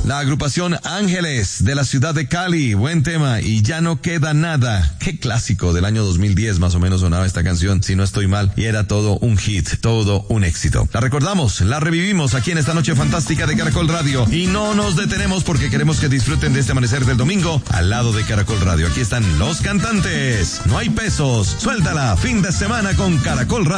La agrupación Ángeles de la ciudad de Cali, buen tema, y Ya no queda nada. Qué clásico del año 2010 más o menos sonaba esta canción, si no estoy mal, y era todo un hit, todo un éxito. La recordamos, la revivimos aquí en esta noche fantástica de Caracol Radio, y no nos detenemos porque queremos que disfruten de este amanecer del domingo al lado de Caracol Radio. Aquí están los cantantes. No hay pesos, suéltala, fin de semana con Caracol Radio.